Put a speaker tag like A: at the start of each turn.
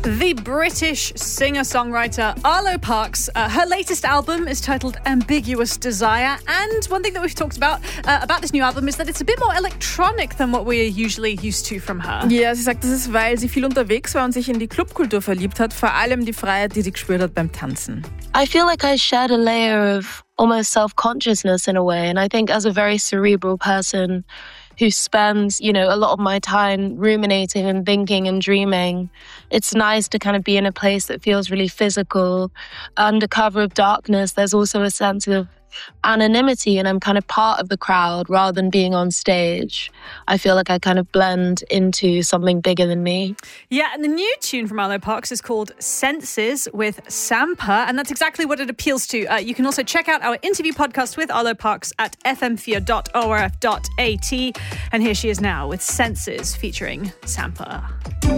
A: The British singer-songwriter Arlo Parks. Her latest album is titled Ambiguous Desire. And one thing that we've talked about this new album is that it's a bit more electronic than what we're usually used to from her.
B: Ja, sie sagt, das ist, weil sie viel unterwegs war und sich in die Clubkultur verliebt hat, vor allem die Freiheit, die sie gespürt hat beim Tanzen.
C: I feel like I shared a layer of almost self-consciousness in a way. And I think as a very cerebral person who spends, a lot of my time ruminating and thinking and dreaming, it's nice to kind of be in a place that feels really physical. Under cover of darkness, there's also a sense of anonymity, and I'm kind of part of the crowd rather than being on stage. I feel like I kind of blend into something bigger than me.
A: Yeah, and the new tune from Arlo Parks is called Senses with Sampa, and that's exactly what it appeals to. You can also check out our interview podcast with Arlo Parks at fm4.orf.at, and here she is now with Senses featuring Sampa.